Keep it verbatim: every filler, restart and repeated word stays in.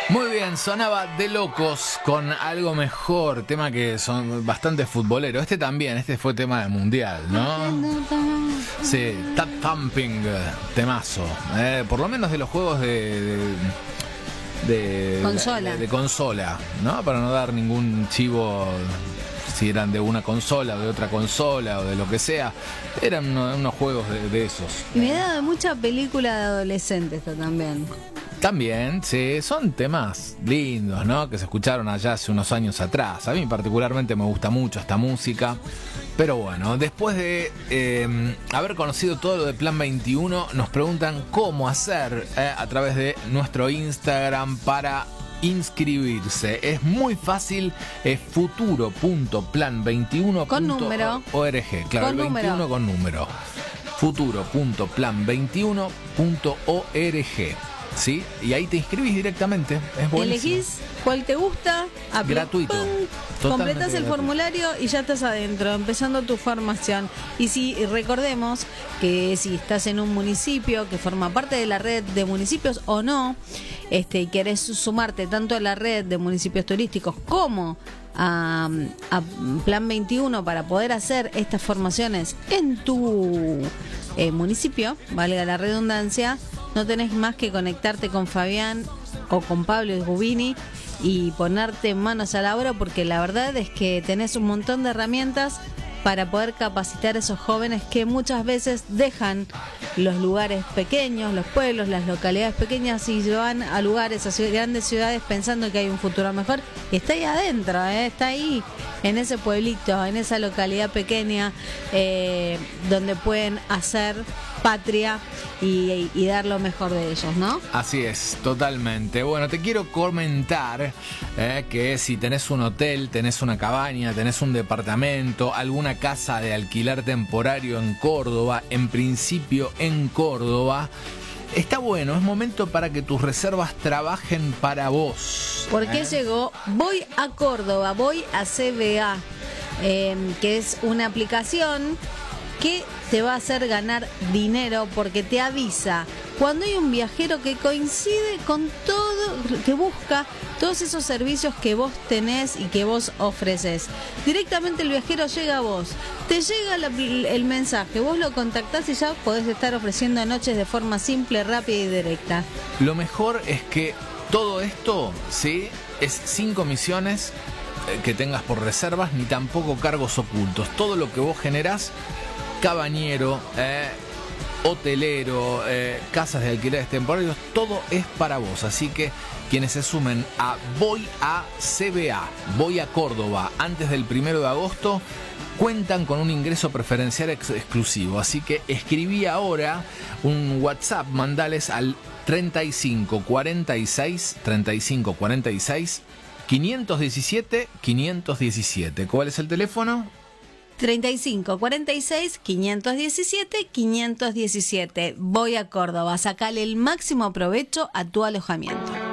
Muy bien, sonaba De Locos con Algo Mejor, tema que son bastante futboleros. Este también, este fue tema del mundial, ¿no? Sí, Tap Thumping, temazo. Eh, por lo menos de los juegos de... de De consola. De, de consola, ¿no? Para no dar ningún chivo si eran de una consola o de otra consola o de lo que sea. Eran unos, unos juegos de, de esos. Y me da de mucha película de adolescentes esto también. También, sí, son temas lindos, ¿no? Que se escucharon allá hace unos años atrás. A mí particularmente me gusta mucho esta música. Pero bueno, después de eh, haber conocido todo lo de Plan veintiuno, nos preguntan cómo hacer eh, a través de nuestro Instagram para inscribirse. Es muy fácil, es futuro punto plan veintiuno punto org. Claro, con el veintiuno número. con número. futuro punto plan veintiuno punto org. ¿Sí? Y ahí te inscribís directamente. Es buenísimo. Elegís cuál te gusta, apl- Gratuito. ¡pum! Totalmente Completás el gratuito. formulario y ya estás adentro, empezando tu formación. Y si y recordemos que si estás en un municipio que forma parte de la red de municipios o no, este, y querés sumarte tanto a la red de municipios turísticos como a, a Plan veintiuno para poder hacer estas formaciones en tu eh, municipio, valga la redundancia, no tenés más que conectarte con Fabián o con Pablo Rubini y ponerte manos a la obra, porque la verdad es que tenés un montón de herramientas para poder capacitar a esos jóvenes que muchas veces dejan los lugares pequeños, los pueblos, las localidades pequeñas y van a lugares, a ciudad- grandes ciudades pensando que hay un futuro mejor. Y está ahí adentro, ¿eh? Está ahí en ese pueblito, en esa localidad pequeña, eh, donde pueden hacer patria y, y dar lo mejor de ellos, ¿no? Así es, totalmente. Bueno, te quiero comentar eh, que si tenés un hotel, tenés una cabaña, tenés un departamento, alguna casa de alquiler temporario en Córdoba, en principio en Córdoba, está bueno, es momento para que tus reservas trabajen para vos. Porque ¿eh? llegó Voy a Córdoba, Voy a C B A, eh, que es una aplicación que te va a hacer ganar dinero porque te avisa cuando hay un viajero que coincide con todo, que busca todos esos servicios que vos tenés y que vos ofreces. Directamente el viajero llega a vos, te llega la- el mensaje, vos lo contactás y ya podés estar ofreciendo noches de forma simple, rápida y directa. Lo mejor es que todo esto, ¿sí? Es sin comisiones eh, que tengas por reservas, ni tampoco cargos ocultos. Todo lo que vos generás, cabañero, eh, hotelero, eh, casas de alquileres temporarios, todo es para vos. Así que quienes se sumen a Voy a C B A, Voy a Córdoba, antes del primero de agosto, cuentan con un ingreso preferencial ex- exclusivo. Así que escribí ahora un WhatsApp, mandales al treinta y cinco cuarenta y seis treinta y cinco cuarenta y seis quinientos diecisiete quinientos diecisiete. ¿Cuál es el teléfono? treinta y cinco cuarenta y seis quinientos diecisiete quinientos diecisiete. Voy a Córdoba, sacale el máximo provecho a tu alojamiento.